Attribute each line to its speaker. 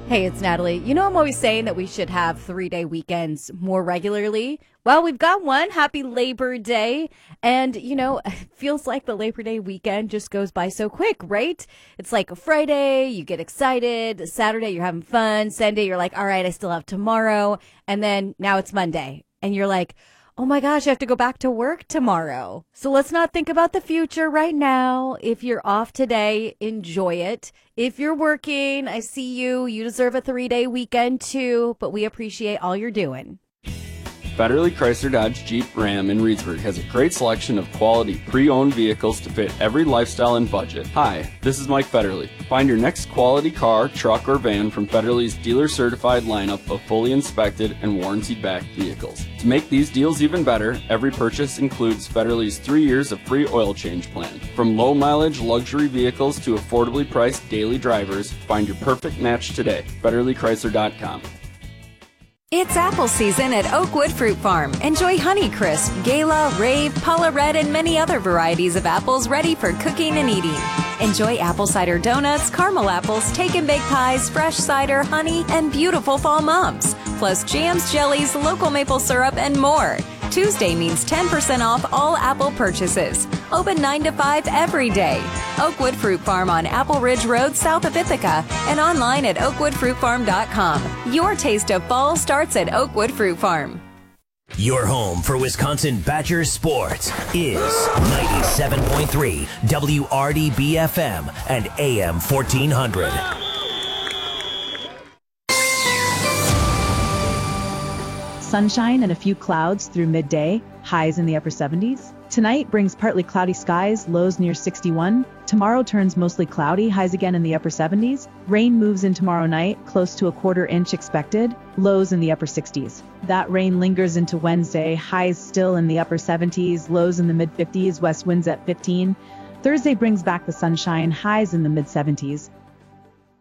Speaker 1: Hey, it's Natalie. You know, I'm always saying that we should have 3-day weekends more regularly. Well, we've got one. Happy Labor Day. And, you know, it feels like the Labor Day weekend just goes by so quick, right? It's like a Friday, you get excited. Saturday, you're having fun. Sunday, you're like, all right, I still have tomorrow. And then now it's Monday. And you're like, oh my gosh, I have to go back to work tomorrow. So let's not think about the future right now. If you're off today, enjoy it. If you're working, I see you. You deserve a 3-day weekend too, but we appreciate all you're doing.
Speaker 2: Federally Chrysler Dodge Jeep Ram in Reedsburg has a great selection of quality pre-owned vehicles to fit every lifestyle and budget. Hi, this is Mike Federly. Find your next quality car, truck, or van from Federly's dealer-certified lineup of fully inspected and warranty-backed vehicles. To make these deals even better, every purchase includes Federly's 3 years of free oil change plan. From low-mileage luxury vehicles to affordably priced daily drivers, find your perfect match today. FederlyChrysler.com.
Speaker 3: It's apple season at Oakwood Fruit Farm. Enjoy Honeycrisp, Gala, Rave, Paula Red, and many other varieties of apples ready for cooking and eating. Enjoy apple cider donuts, caramel apples, take and bake pies, fresh cider, honey, and beautiful fall mums. Plus jams, jellies, local maple syrup, and more. Tuesday means 10% off all apple purchases. Open 9 to 5 every day. Oakwood Fruit Farm on Apple Ridge Road south of Ithaca and online at oakwoodfruitfarm.com. Your taste of fall starts at Oakwood Fruit Farm.
Speaker 4: Your home for Wisconsin Badger sports is 97.3 WRDB-FM and AM 1400.
Speaker 5: Sunshine and a few clouds through midday, highs in the upper 70s. Tonight brings partly cloudy skies, lows near 61. Tomorrow turns mostly cloudy, highs again in the upper 70s. Rain moves in tomorrow night, close to a quarter inch expected, lows in the upper 60s. That rain lingers into Wednesday, highs still in the upper 70s, lows in the mid 50s, west winds at 15. Thursday brings back the sunshine, highs in the mid 70s.